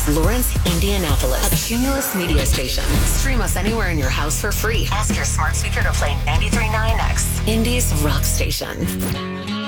KXNX Lawrence, Indianapolis, a Cumulus media station. Stream us anywhere in your house for free. Ask your smart speaker to play 93.9X, Indy's rock station.